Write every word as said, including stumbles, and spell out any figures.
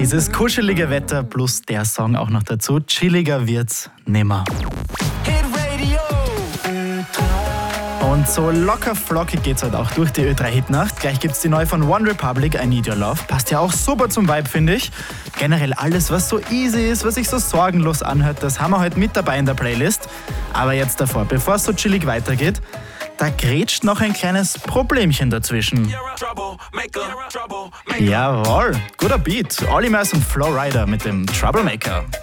Dieses kuschelige Wetter plus der Song auch noch dazu. Chilliger wird's nimmer. Und so locker flockig geht's heute auch durch die Ö drei Hitnacht. Gleich gibt's die neue von One Republic, I Need Your Love. Passt ja auch super zum Vibe, finde ich. Generell alles, was so easy ist, was sich so sorgenlos anhört, das haben wir heute mit dabei in der Playlist. Aber jetzt davor, bevor es so chillig weitergeht, da grätscht noch ein kleines Problemchen dazwischen. Jawohl, guter Beat. Olly Murs und Flo Rida mit dem Troublemaker.